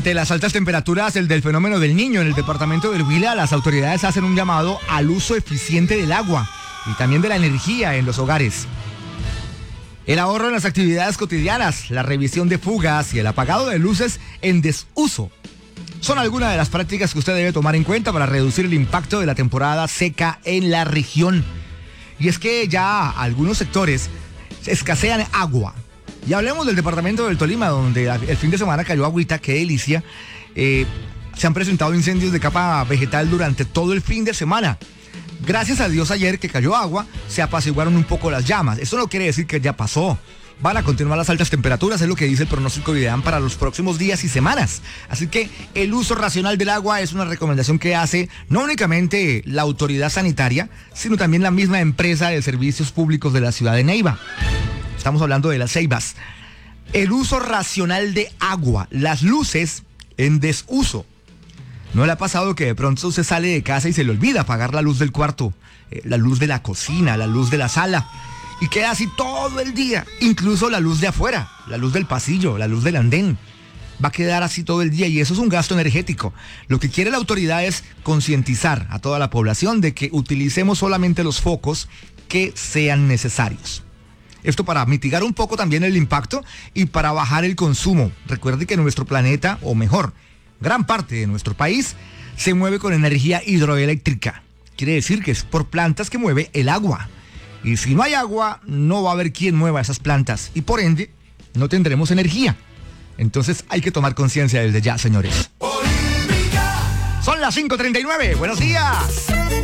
Ante las altas temperaturas del fenómeno del Niño en el departamento del Huila, las autoridades hacen un llamado al uso eficiente del agua y también de la energía en los hogares. El ahorro en las actividades cotidianas, la revisión de fugas y el apagado de luces en desuso son algunas de las prácticas que usted debe tomar en cuenta para reducir el impacto de la temporada seca en la región. Y es que ya algunos sectores escasean agua. Y hablemos del departamento del Tolima, donde el fin de semana cayó agüita, qué delicia. Se han presentado incendios de capa vegetal durante todo el fin de semana. Gracias a Dios ayer que cayó agua, se apaciguaron un poco las llamas. Eso no quiere decir que ya pasó. Van a continuar las altas temperaturas, es lo que dice el pronóstico de IDEAM para los próximos días y semanas. Así que el uso racional del agua es una recomendación que hace no únicamente la autoridad sanitaria, sino también la misma empresa de servicios públicos de la ciudad de Neiva. Estamos hablando de las Ceibas. El uso racional de agua, las luces en desuso. ¿No le ha pasado que de pronto usted sale de casa y se le olvida apagar la luz del cuarto, la luz de la cocina, la luz de la sala? Y queda así todo el día, incluso la luz de afuera, la luz del pasillo, la luz del andén. Va a quedar así todo el día y eso es un gasto energético. Lo que quiere la autoridad es concientizar a toda la población de que utilicemos solamente los focos que sean necesarios. Esto para mitigar un poco también el impacto y para bajar el consumo. Recuerde que nuestro planeta, o mejor, gran parte de nuestro país, se mueve con energía hidroeléctrica. Quiere decir que es por plantas que mueve el agua. Y si no hay agua, no va a haber quien mueva esas plantas. Y por ende, no tendremos energía. Entonces hay que tomar conciencia desde ya, señores. Son las 5:39. Buenos días.